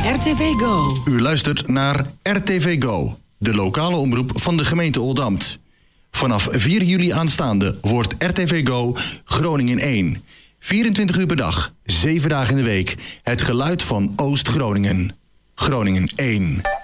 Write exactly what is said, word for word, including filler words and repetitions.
R T V Go. U luistert naar R T V Go, de lokale omroep van de gemeente Oldambt. Vanaf vier juli aanstaande wordt R T V Go Groningen één. vierentwintig uur per dag, zeven dagen in de week. Het geluid van Oost-Groningen. Groningen één.